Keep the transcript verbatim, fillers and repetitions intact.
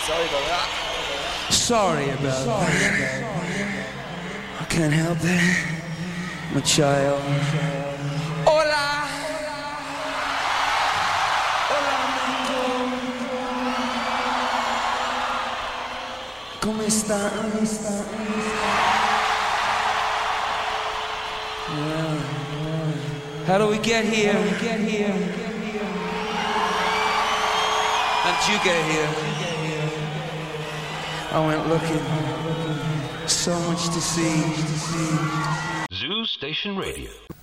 Sorry about that. Sorry about that. I can't help it, my child. Hola. Hola, amigo. ¿Cómo está? Yeah. How do we get here? How do we get here? How did you get here? I went looking. So much to see. Zoo Station Radio.